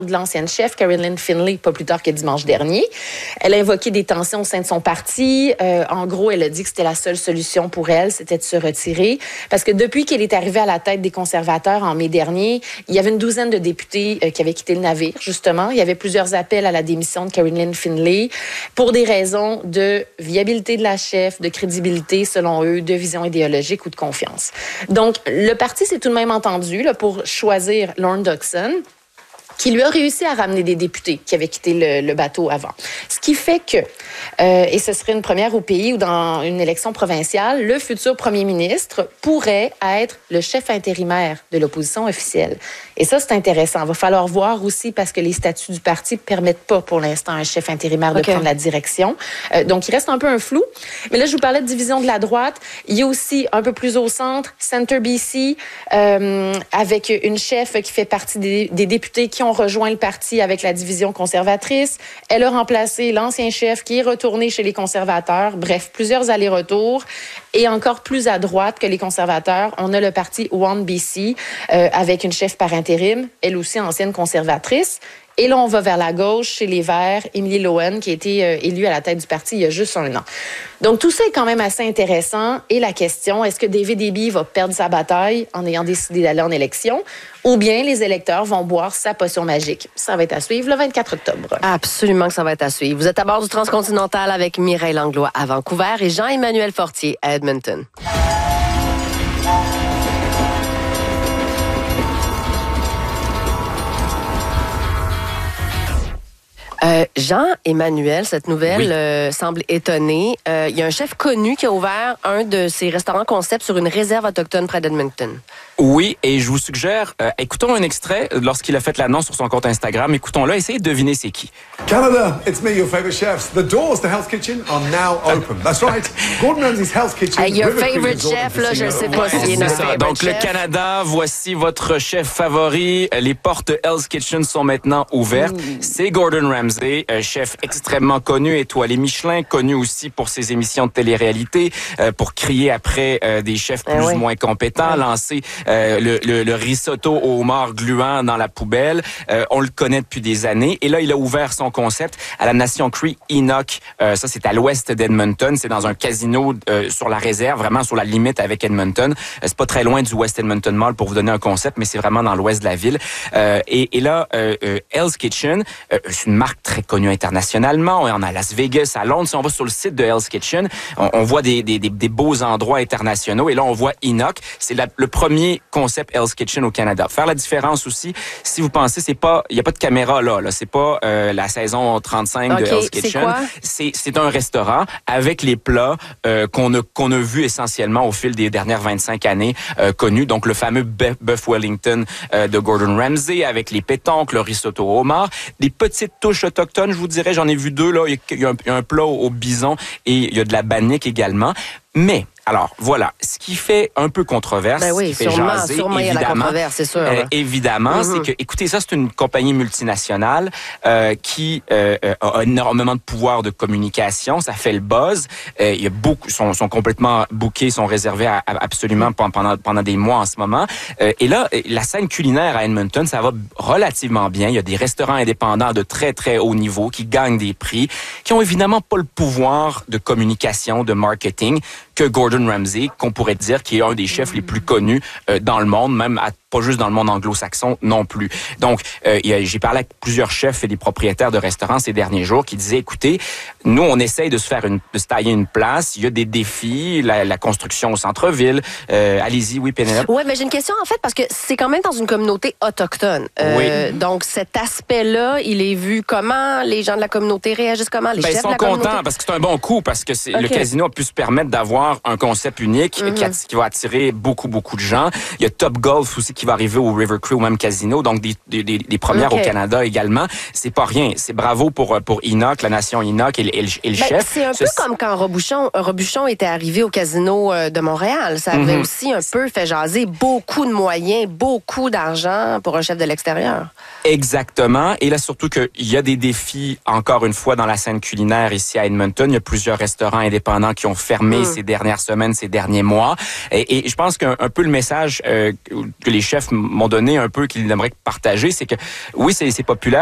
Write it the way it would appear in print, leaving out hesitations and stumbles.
de l'ancienne chef, Carolyn Finlay, pas plus tard que dimanche dernier. Elle a invoqué des tensions au sein de son parti. En gros, elle a dit que c'était la seule solution pour elle, c'était de se retirer. Parce que depuis qu'elle est arrivée à la tête des conservateurs en mai dernier, il y avait une douzaine de députés qui avaient quitté le navire, justement. Il y avait plusieurs appels à la démission de Carolyn Finlay pour des raisons de viabilité de la chef, de crédibilité, selon eux, de vision idéologique ou de confiance. Donc, le parti s'est tout de même entendu là, pour choisir Lorne Doxon, qui lui a réussi à ramener des députés qui avaient quitté le bateau avant. Ce qui fait que, et ce serait une première au pays ou dans une élection provinciale, le futur premier ministre pourrait être le chef intérimaire de l'opposition officielle. Et ça, c'est intéressant. Il va falloir voir aussi parce que les statuts du parti ne permettent pas pour l'instant à un chef intérimaire de prendre la direction. Donc, il reste un peu un flou. Mais là, je vous parlais de division de la droite. Il y a aussi un peu plus au centre, Centre BC, avec une chef qui fait partie des députés qui ont rejoint le parti avec la division conservatrice. Elle a remplacé l'ancien chef qui est retourné chez les conservateurs. Bref, plusieurs allers-retours. Et encore plus à droite que les conservateurs, on a le parti One BC avec une chef par intérim, elle aussi ancienne conservatrice. Et là, on va vers la gauche, chez les Verts, Emily Lowen, qui a été élue à la tête du parti il y a juste un an. Donc, tout ça est quand même assez intéressant. Et la question, est-ce que David Eby va perdre sa bataille en ayant décidé d'aller en élection? Ou bien les électeurs vont boire sa potion magique? Ça va être à suivre le 24 octobre. Absolument que ça va être à suivre. Vous êtes à bord du Transcontinental avec Mireille Langlois à Vancouver et Jean-Emmanuel Fortier à Edmonton. Jean-Emmanuel, cette nouvelle semble étonnée. Il y a un chef connu qui a ouvert un de ses restaurants concept sur une réserve autochtone près d'Edmonton. Oui, et je vous suggère, écoutons un extrait lorsqu'il a fait l'annonce sur son compte Instagram. Écoutons-le, essayez de deviner c'est qui. Canada, it's me, your favorite chefs. The doors to Hell's Kitchen are now open. That's right. Gordon Ramsay's Hell's Kitchen. Your favorite chef, là, je ne sais pas s'il est notre favorite donc, chef. le Canada, voici votre chef favori. Les portes Hell's Kitchen sont maintenant ouvertes. C'est Gordon Ramsay, chef extrêmement connu, étoilé Michelin, connu aussi pour ses émissions de télé-réalité, pour crier après des chefs plus ou moins compétents, lancer le risotto au homard gluant dans la poubelle. On le connaît depuis des années. Et là, il a ouvert son concept à la Nation Cree Enoch. Ça, c'est à l'ouest d'Edmonton. C'est dans un casino sur la réserve, vraiment sur la limite avec Edmonton. C'est pas très loin du West Edmonton Mall pour vous donner un concept, mais c'est vraiment dans l'ouest de la ville. Et là, Hell's Kitchen, c'est une marque très connue internationalement. On est à Las Vegas, à Londres. Si on va sur le site de Hell's Kitchen, on voit des beaux endroits internationaux. Et là, on voit Enoch. C'est le premier concept Hell's Kitchen au Canada. Faire la différence aussi, si vous pensez, il y a pas de caméra là. C'est pas la saison 35 de Hell's Kitchen. C'est un restaurant avec les plats qu'on a vu essentiellement au fil des dernières 25 années connus. Donc, le fameux bœuf Wellington de Gordon Ramsay avec les pétoncles, le risotto au homard. Des petites touches autochtones, je vous dirais. J'en ai vu deux, là. Il y a un plat au bison et il y a de la bannique également. Mais, alors, voilà, ce qui fait un peu controverse, ce qui fait jaser, sûrement, il y a la controverse, c'est sûr. Évidemment, c'est que, écoutez, ça, c'est une compagnie multinationale qui a énormément de pouvoir de communication, ça fait le buzz. Il y a beaucoup, sont complètement bookés, sont réservés absolument pendant des mois en ce moment. Et là, la scène culinaire à Edmonton, ça va relativement bien. Il y a des restaurants indépendants de très, très haut niveau qui gagnent des prix, qui ont évidemment pas le pouvoir de communication, de marketing que Gordon Ramsay, qu'on pourrait dire qui est un des chefs les plus connus dans le monde, même pas juste dans le monde anglo-saxon non plus. Donc, j'ai parlé avec plusieurs chefs et des propriétaires de restaurants ces derniers jours qui disaient, écoutez, nous, on essaye de se tailler une place. Il y a des défis, la construction au centre-ville. Allez-y, oui, Pénélope. Oui, mais j'ai une question, en fait, parce que c'est quand même dans une communauté autochtone. Donc, cet aspect-là, il est vu comment? Les gens de la communauté réagissent comment? Les chefs de la communauté? Ils sont contents parce que c'est un bon coup, parce que le casino a pu se permettre d'avoir un concept unique qui va attirer beaucoup, beaucoup de gens. Il y a Top Golf aussi qui va arriver au River Cree, au même casino, donc des premières au Canada également. C'est pas rien. C'est bravo pour Enoch, la nation Enoch et le chef. C'est un peu comme quand Robuchon était arrivé au casino de Montréal. Ça avait aussi un peu fait jaser beaucoup de moyens, beaucoup d'argent pour un chef de l'extérieur. Exactement. Et là, surtout qu'il y a des défis, encore une fois, dans la scène culinaire ici à Edmonton. Il y a plusieurs restaurants indépendants qui ont fermé ces dernières semaines, ces derniers mois. Et je pense qu'un peu le message que les chefs m'ont donné un peu, qu'ils aimeraient partager, c'est que oui, c'est populaire.